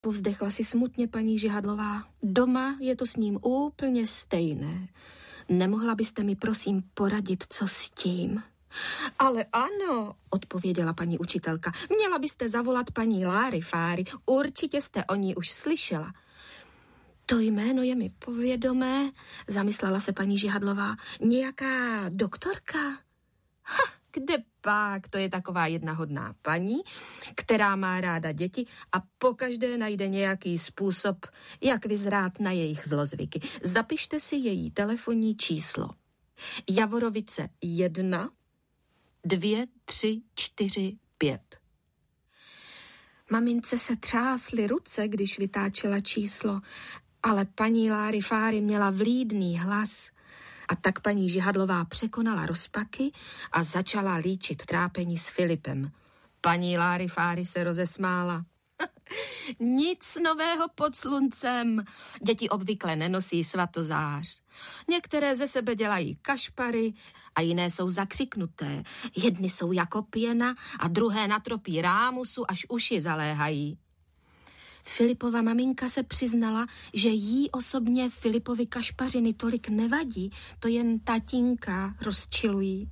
Povzdechla si smutně paní Žihadlová. Doma je to s ním úplně stejné. Nemohla byste mi prosím poradit, co s tím? Ale ano, odpověděla paní učitelka. Měla byste zavolat paní Larifari. Určitě jste o ní už slyšela. To jméno je mi povědomé, zamyslela se paní Žihadlová. Nějaká doktorka? Kde pak, to je taková jedna hodná paní, která má ráda děti a pokaždé najde nějaký způsob, jak vyzrát na jejich zlozvyky. Zapište si její telefonní číslo. Javorovice 1 2 3 4 5. Mamince se třásly ruce, když vytáčela číslo, ale paní Larifari měla vlídný hlas. A tak paní Žihadlová překonala rozpaky a začala líčit trápení s Filipem. Paní Larifari se rozesmála. Nic nového pod sluncem. Děti obvykle nenosí svatozář. Některé ze sebe dělají kašpary a jiné jsou zakřiknuté. Jedny jsou jako pěna a druhé natropí rámusu, až uši zaléhají. Filipova maminka se přiznala, že jí osobně Filipovi kašpařiny tolik nevadí, to jen tatínka rozčilují.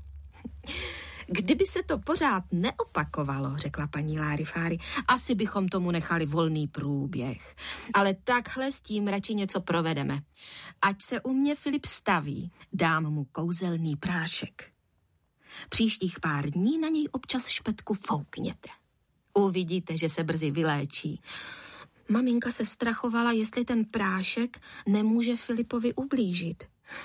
Kdyby se to pořád neopakovalo, řekla paní Larifari, asi bychom tomu nechali volný průběh. Ale takhle s tím radši něco provedeme. Ať se u mě Filip staví, dám mu kouzelný prášek. Příštích pár dní na něj občas špetku foukněte. Uvidíte, že se brzy vyléčí. Maminka se strachovala, jestli ten prášek nemůže Filipovi ublížit.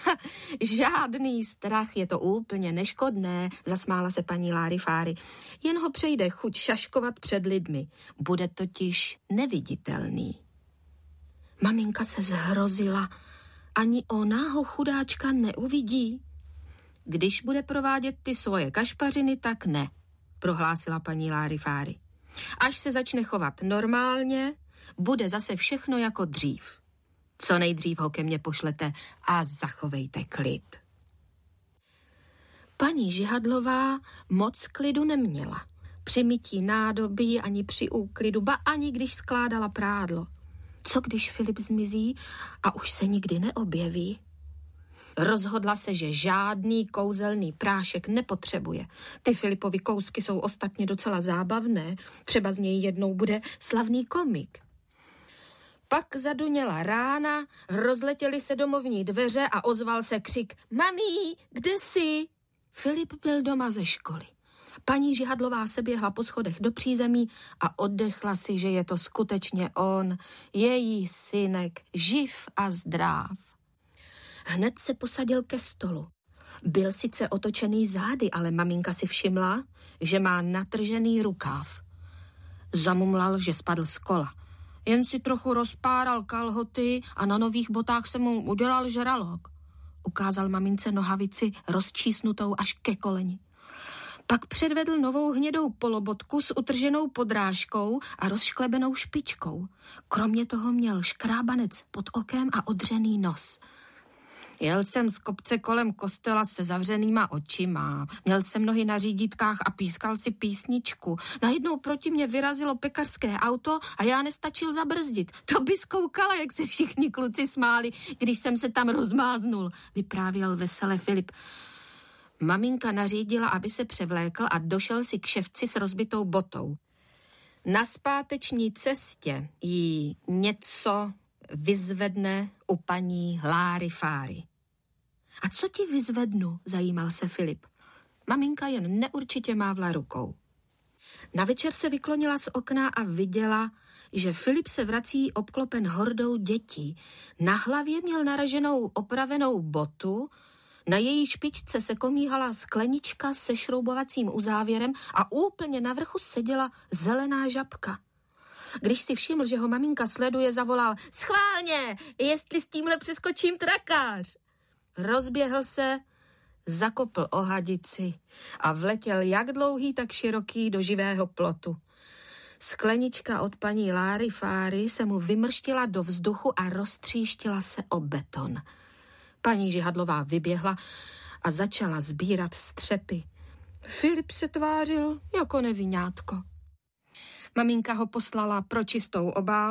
Žádný strach, je to úplně neškodné, zasmála se paní Larifari. Jen ho přejde chuť šaškovat před lidmi. Bude totiž neviditelný. Maminka se zhrozila. Ani ona ho chudáčka neuvidí. Když bude provádět ty svoje kašpařiny, tak ne, prohlásila paní Larifari. Až se začne chovat normálně, bude zase všechno jako dřív. Co nejdřív ho ke mně pošlete a zachovejte klid. Paní Žihadlová moc klidu neměla. Při mytí nádobí, ani při úklidu, ba ani když skládala prádlo. Co když Filip zmizí a už se nikdy neobjeví? Rozhodla se, že žádný kouzelný prášek nepotřebuje. Ty Filipovy kousky jsou ostatně docela zábavné. Třeba z něj jednou bude slavný komik. Pak zaduněla rána, rozletěly se domovní dveře a ozval se křik: Mami, kde jsi? Filip byl doma ze školy. Paní Žihadlová se běhla po schodech do přízemí a oddechla si, že je to skutečně on, její synek, živ a zdráv. Hned se posadil ke stolu. Byl sice otočený zády, ale maminka si všimla, že má natržený rukáv. Zamumlal, že spadl z kola. Jen si trochu rozpáral kalhoty a na nových botách se mu udělal žralok. Ukázal mamince nohavici rozčísnutou až ke koleni. Pak předvedl novou hnědou polobotku s utrženou podrážkou a rozšklebenou špičkou. Kromě toho měl škrábanec pod okem a odřený nos. Jel jsem z kopce kolem kostela se zavřenýma očima. Měl jsem nohy na řídítkách a pískal si písničku. Najednou proti mě vyrazilo pekařské auto a já nestačil zabrzdit. To by zkoukala, jak se všichni kluci smáli, když jsem se tam rozmáznul, vyprávěl vesele Filip. Maminka nařídila, aby se převlékl a došel si k ševci s rozbitou botou. Na zpáteční cestě jí něco vyzvedne u paní Larifari. A co ti vyzvednu, zajímal se Filip. Maminka jen neurčitě mávla rukou. Na večer se vyklonila z okna a viděla, že Filip se vrací obklopen hordou dětí. Na hlavě měl naraženou opravenou botu, na její špičce se komíhala sklenička se šroubovacím uzávěrem a úplně na vrchu seděla zelená žabka. Když si všiml, že ho maminka sleduje, zavolal: Schválně, jestli s tímhle přeskočím trakář. Rozběhl se, zakopl o hadici a vletěl jak dlouhý, tak široký do živého plotu. Sklenička od paní Larifari se mu vymrštila do vzduchu a roztříštila se o beton. Paní Žihadlová vyběhla a začala sbírat střepy. Filip se tvářil jako nevinátko. Maminka ho poslala pro čistou obálku